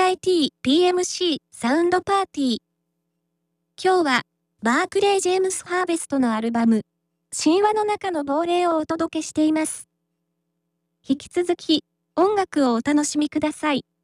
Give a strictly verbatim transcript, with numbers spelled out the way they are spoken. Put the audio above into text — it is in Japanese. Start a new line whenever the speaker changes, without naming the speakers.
アイティー ピーエムシー サウンドパーティー。今日は、バークレー・ジェームス・ハーベストのアルバム、神話の中の亡霊をお届けしています。引き続き、音楽をお楽しみください。